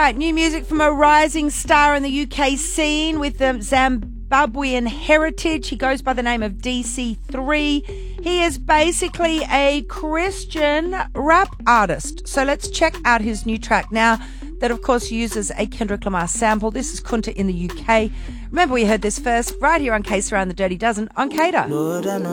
right, new music from a rising star in the UK scene with the Zimbabwean heritage. He goes by the name of DC3. He is basically a Christian rap artist. So let's check out his new track now that, of course, uses a Kendrick Lamar sample. This is Kunta in the UK. Remember, we heard this first right here on Case Around the Dirty Dozen on Cater.